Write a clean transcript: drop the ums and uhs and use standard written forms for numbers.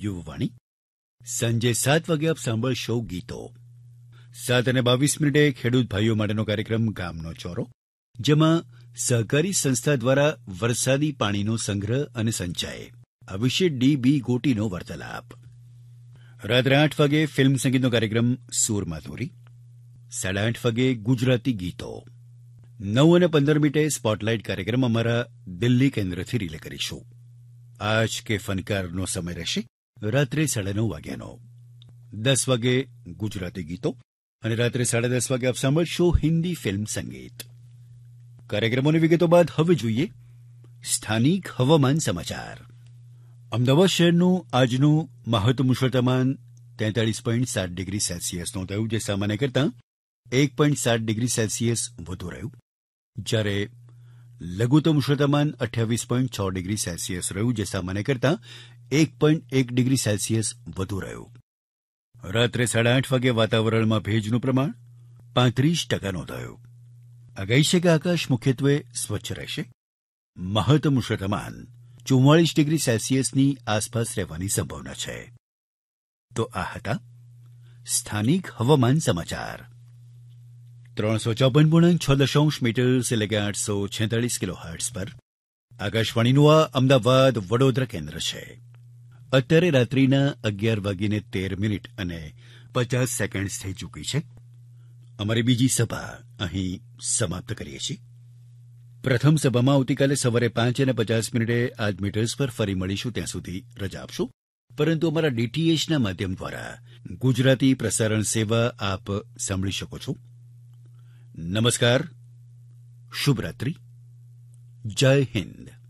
યુવવાણી. સાંજે 7 વાગે આપ સાંભળશો ગીતો. 7:22 ખેડૂત ભાઈઓ માટેનો કાર્યક્રમ ગામનો ચોરો, જેમાં સહકારી સંસ્થા દ્વારા વરસાદી પાણીનો સંગ્રહ અને સંચય આ વિશે ડી.બી. ગોટીનો વાર્તાલાપ. રાત્રે 8 વાગે ફિલ્મ સંગીતનો કાર્યક્રમ સુર માધુરી. 8:30 વાગે ગુજરાતી ગીતો. 9:15 સ્પોટલાઇટ કાર્યક્રમ અમારા દિલ્હી કેન્દ્રથી રિલે કરીશું. આજ કે ફનકારનો સમય રહેશે રાત્રે 9:30 વાગ્યાનો. 10 વાગે ગુજરાતી ગીતો અને રાત્રે 10:30 વાગે આપ સાંભળશો હિન્દી ફિલ્મ સંગીત. કાર્યક્રમોની વિગતો બાદ હવે જોઈએ સ્થાનિક હવામાન સમાચાર. અમદાવાદ શહેરનું આજનું મહત્તમ ઉષ્ણતામાન 43.7 ડિગ્રી સેલ્સિયસ નોંધાયું, જે સામાન્ય કરતાં 1.7 ડિગ્રી સેલ્સિયસ વધુ રહ્યું, જ્યારે લઘુત્તમ ઉષ્ણતામાન 28.6 ડિગ્રી સેલ્સિયસ રહ્યું, જે સામાન્ય કરતાં 1.1 ડિગ્રી સેલ્સિયસ વધુ રહ્યું. રાત્રે 8:30 વાગે વાતાવરણમાં ભેજનું પ્રમાણ 35% નોંધાયું. આગાહી છે કે આકાશ મુખ્યત્વે સ્વચ્છ રહેશે. મહત્તમ ઉષ્ણતામાન 44 ડિગ્રી સેલ્સિયસની આસપાસ રહેવાની સંભાવના છે. તો આ હતા સ્થાનિક હવામાન સમાચાર. 354.6 મીટર્સ એટલે કે 846 કિલોહર્ટ્ઝ પર આકાશવાણીનું આ અમદાવાદ વડોદરા કેન્દ્ર છે. અત્યારે રાત્રિના 11:13 અને 50 સેકન્ડ થઈ ચૂકી છે. અમારી બીજી સભા અહીં સમાપ્ત કરીએ છીએ. પ્રથમ સભામાં આવતીકાલે સવારે 5:50 આ જ મીટર્સ પર ફરી મળીશું. ત્યાં સુધી રજા આપશો, પરંતુ અમારા ડીટીએચના માધ્યમ દ્વારા ગુજરાતી પ્રસારણ સેવા આપ સાંભળી શકો છો. નમસ્કાર, શુભરાત્રિ, જય હિન્દ.